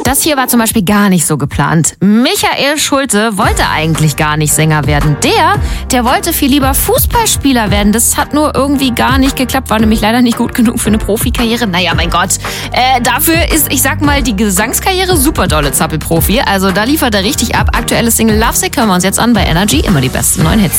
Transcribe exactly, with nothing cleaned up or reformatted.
Das hier war zum Beispiel gar nicht so geplant. Michael Schulte wollte eigentlich gar nicht Sänger werden. Der, der wollte viel lieber Fußballspieler werden. Das hat nur irgendwie gar nicht geklappt, war nämlich leider nicht gut genug für eine Profikarriere. Naja, mein Gott. Äh, dafür ist, ich sag mal, die Gesangskarriere super dolle Zappelprofi. Also da liefert er richtig ab. Aktuelle Single Lovesick hören wir uns jetzt an bei Energy. Immer die besten neuen Hits.